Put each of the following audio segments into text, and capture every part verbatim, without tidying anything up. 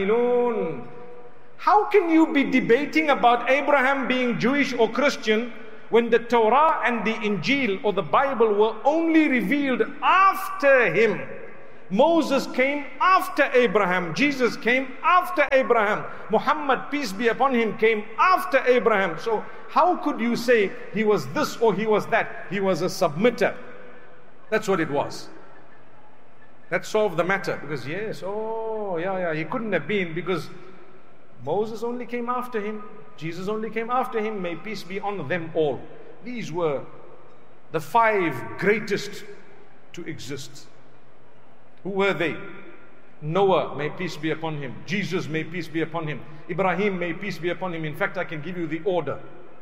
How can you be debating about Abraham being Jewish or Christian when the Torah and the Injil or the Bible were only revealed after him? Moses came after Abraham. Jesus came after Abraham. Muhammad, peace be upon him, came after Abraham. So how could you say he was this or he was that? He was a submitter. That's what it was. That solved the matter. Because yes, oh yeah, yeah, he couldn't have been, because Moses only came after him. Jesus only came after him. May peace be on them all. These were the five greatest to exist. Who were they? Noah, may peace be upon him. Jesus, may peace be upon him. Ibrahim, may peace be upon him. In fact, I can give you the order.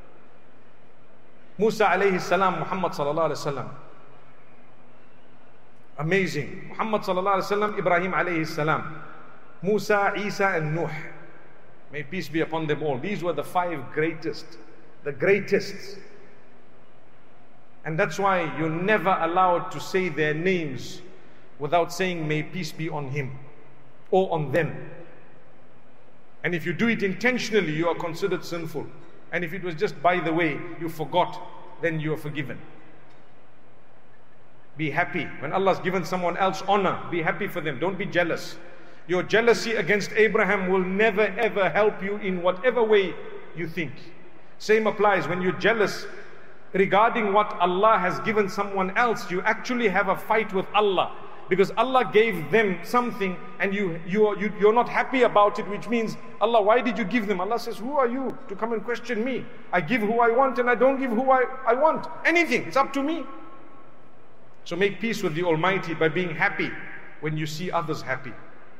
Musa alayhi salam, Muhammad sallallahu alayhi wasallam. Amazing. Muhammad sallallahu alayhi wasallam, Ibrahim alayhi salam. Musa, Isa and Nuh. May peace be upon them all. These were the five greatest. The greatest. And that's why you're never allowed to say their names without saying may peace be on him or on them. And if you do it intentionally, you are considered sinful. And if it was just by the way, you forgot, then you are forgiven. Be happy. When Allah has given someone else honor, be happy for them. Don't be jealous. Your jealousy against Abraham will never ever help you in whatever way you think. Same applies when you're jealous regarding what Allah has given someone else. You actually have a fight with Allah, because Allah gave them something and you, you, are, you, you're not happy about it, which means, Allah, why did you give them? Allah says, who are you to come and question me? I give who I want and I don't give who I, I want. Anything, it's up to me. So make peace with the Almighty by being happy when you see others happy.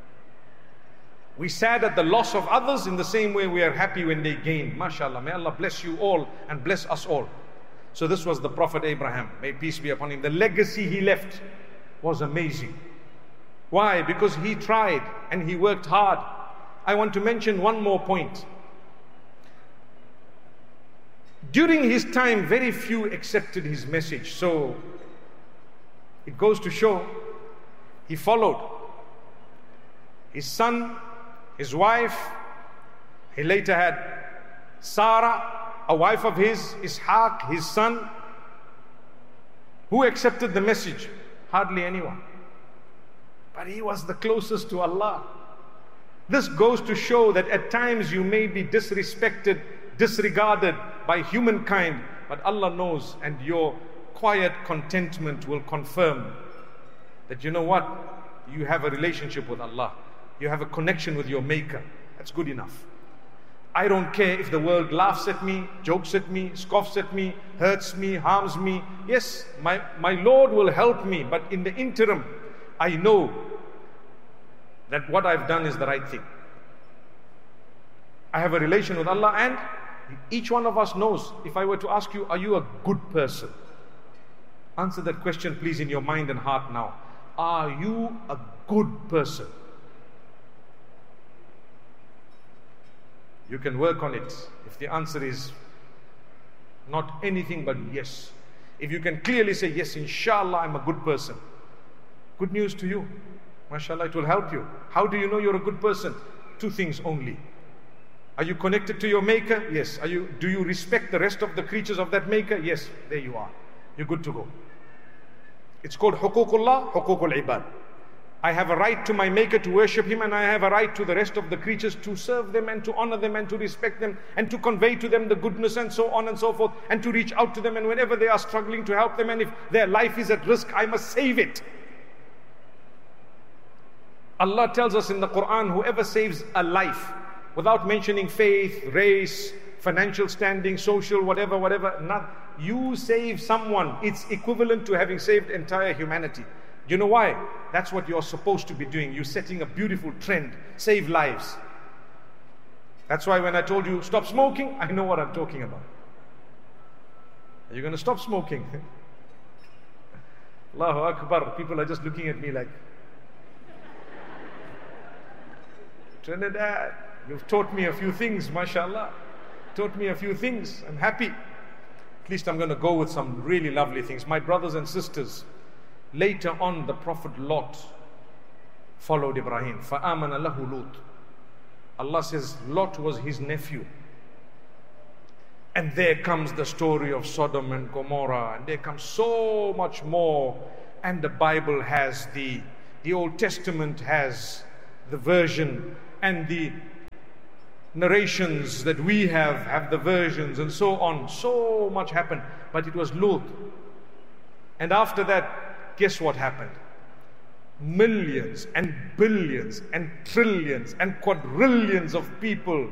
We sad at the loss of others in the same way we are happy when they gain. MashaAllah, may Allah bless you all and bless us all. So this was the Prophet Abraham, may peace be upon him. The legacy he left was amazing. Why? Because he tried and he worked hard. I want to mention one more point. During his time, very few accepted his message. So it goes to show he followed his son, his wife. He later had Sarah, a wife of his, Ishaq, his son. Who accepted the message? Hardly anyone. But he was the closest to Allah. This goes to show that at times you may be disrespected, disregarded by humankind, but Allah knows, and your quiet contentment will confirm that, you know what, you have a relationship with Allah. You have a connection with your Maker. That's good enough. I don't care if the world laughs at me, jokes at me, scoffs at me, hurts me, harms me. Yes, my, my Lord will help me, but in the interim, I know that what I've done is the right thing. I have a relation with Allah, and each one of us knows, if I were to ask you, are you a good person? Answer that question please in your mind and heart now. Are you a good person? You can work on it. If the answer is not anything but yes, if you can clearly say yes, inshallah I'm a good person, good news to you. MashaAllah, it will help you. How do you know you're a good person? Two things only. Are you connected to your Maker? Yes. Are you? Do you respect the rest of the creatures of that Maker? Yes. There you are. You're good to go. It's called Huququllah, Huququl Ibad. I have a right to my Maker to worship Him, and I have a right to the rest of the creatures to serve them and to honor them and to respect them and to convey to them the goodness and so on and so forth, and to reach out to them, and whenever they are struggling, to help them, and if their life is at risk, I must save it. Allah tells us in the Quran, whoever saves a life without mentioning faith, race, financial standing, social, whatever, whatever, not, you save someone, it's equivalent to having saved entire humanity. You know why? That's what you're supposed to be doing. You're setting a beautiful trend. Save lives. That's why when I told you stop smoking, I know what I'm talking about. Are you going to stop smoking? Allahu Akbar. People are just looking at me like, Trinidad, you've taught me a few things, mashallah. Taught me a few things. I'm happy. At least I'm going to go with some really lovely things. My brothers and sisters, later on, the Prophet Lot followed Ibrahim. فَآمَنَ لَهُ لُوط. Allah says Lot was his nephew. And there comes the story of Sodom and Gomorrah, and there comes so much more. And the Bible has the, the Old Testament has the version, and the narrations that we have have the versions, and so on. So much happened, but it was Lut. And after that, guess what happened? Millions and billions and trillions and quadrillions of people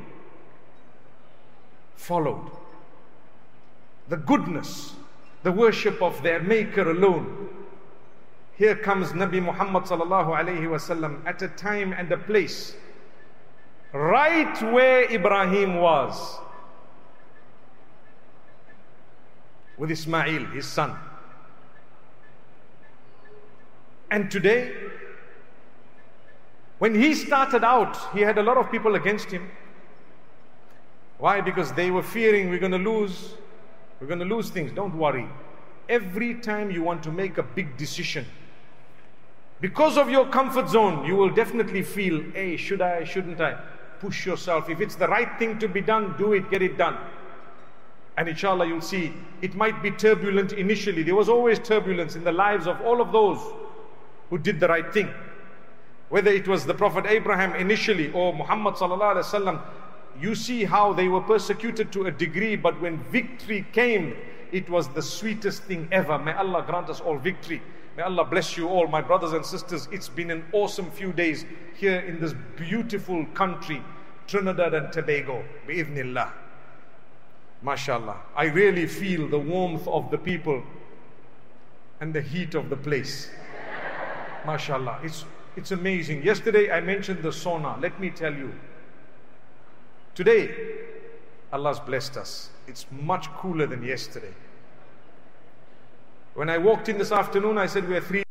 followed the goodness, the worship of their Maker alone. Here comes Nabi Muhammad sallallahu alayhi wasallam at a time and a place right where Ibrahim was with Ismail, his son. And today, when he started out, he had a lot of people against him. Why? Because they were fearing we're going to lose, we're going to lose things. Don't worry. Every time you want to make a big decision, because of your comfort zone, you will definitely feel, hey, should I, shouldn't I? Push yourself. If it's the right thing to be done, do it, get it done. And inshallah, you'll see, it might be turbulent initially. There was always turbulence in the lives of all of those who did the right thing. Whether it was the Prophet Abraham initially or Muhammad sallallahu alaihi wasallam, you see how they were persecuted to a degree, but when victory came, it was the sweetest thing ever. May Allah grant us all victory. May Allah bless you all, my brothers and sisters. It's been an awesome few days here in this beautiful country, Trinidad and Tobago, bi'idhnillah. MashaAllah. I really feel the warmth of the people and the heat of the place. MashaAllah. It's, it's amazing. Yesterday I mentioned the sauna. Let me tell you, today Allah's blessed us. It's much cooler than yesterday. When I walked in this afternoon, I said we are three.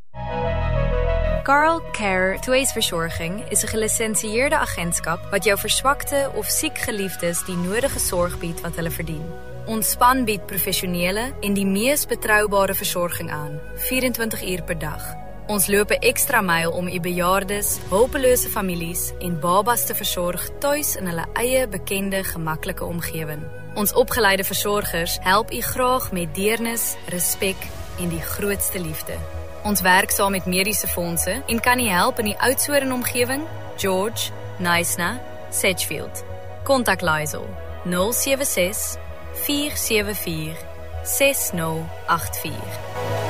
Carl Care Tweesverzorging is een gelicentieerde agentskap wat jou verzwakte of ziek geliefdes die nodige zorg biedt wat hulle verdien. Ons span biedt professionele en die mees betrouwbare verzorging aan, vierentwintig uur per dag. Ons loop 'n ekstra myl om u bejaardes, hulpelose families en babas te versorg tuis in hulle eie bekende, gemaklike omgewing. Ons opgeleide versorgers help u graag met deernis, respek en die grootste liefde. Ons werk saam met mediese fondse en kan u help in die Oudtshoorn omgewing, George, Knysna, Sedgefield. Kontak Lysel nul sewe ses, vier sewe vier, ses nul agt vier.